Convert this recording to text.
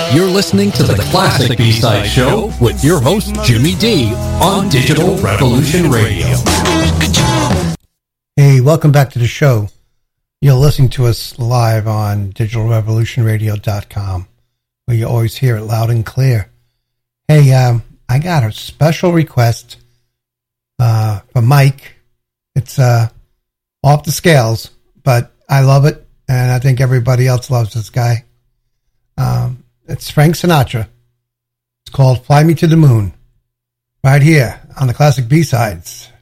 You're listening to the Classic B-Side Show with your host, Jimmy D, on Digital Revolution Radio. Hey, welcome back to the show. You're listening to us live on digitalrevolutionradio.com, where you always hear it loud and clear. Hey, I got a special request from Mike. It's off the scales, but I love it, and I think everybody else loves this guy. It's Frank Sinatra. It's called Fly Me to the Moon, right here on the Classic B-Sides.